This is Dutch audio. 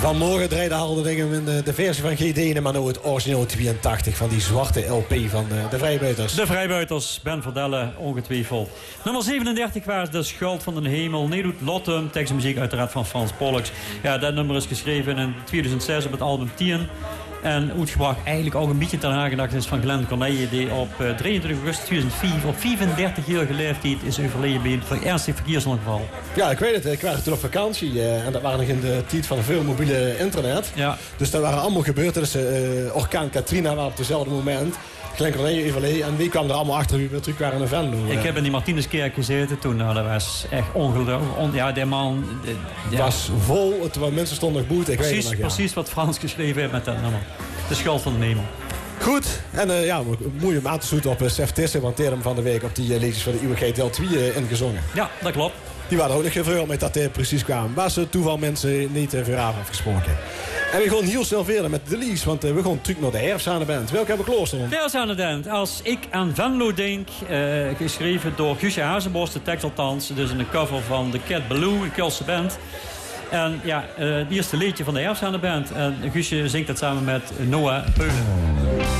Vanmorgen draaide Halderingen in de versie van GD, maar nu het origineel 82 van die zwarte LP van de Vrijbuiters. De Vrijbuiters, Ben Verdelle, ongetwijfeld. Nummer 37 was De Schuld van de Hemel, Nedut Lottum, tekst en muziek uiteraard van Frans Pollux. Ja, dat nummer is geschreven in 2006 op het album 10. En uitgebracht eigenlijk ook een beetje ter nagedachtenis van Glenn Corneille, die op 23 augustus 2004 op 35-jarige leeftijd is overleden bij een ernstig verkeersongeval. Ja, ik weet het. Ik was toen op vakantie en dat waren nog in de tijd van veel mobiele internet. Ja. Dus dat waren allemaal gebeurtenissen. Orkaan Katrina was op hetzelfde moment. Glenn Corneille overleden en wie kwam er allemaal achter wie weer terug waren in Venlo. Ik heb in die Martinuskerk gezeten toen. Nou, dat was echt ongelooflijk. Ja, die man... Het was vol, terwijl mensen stonden nog boet. Precies wat Frans geschreven heeft met dat nummer. De Schuld van de Hemel. Goed, en mooi om aan te zoeten op Sef Tissen, want Terem van de week op die lezers van de Eeuwigheid deel 2 ingezongen. Ja, dat klopt. Die waren ook nog gevuld met dat precies kwamen. Was toeval mensen niet vooraf afgesproken. En we gaan heel snel verder met de lease, want we gaan terug naar de herfst aan de band. Welke hebben we klooster? De herfst aan de band. Als ik aan Venlo denk, geschreven door Guusje Hazenbos, de tekst althans. Dus een cover van The Cat Ballou, een Kulse band. En ja, het eerste liedje van de herfst aan de band. En Guusje zingt dat samen met Noah Peulen.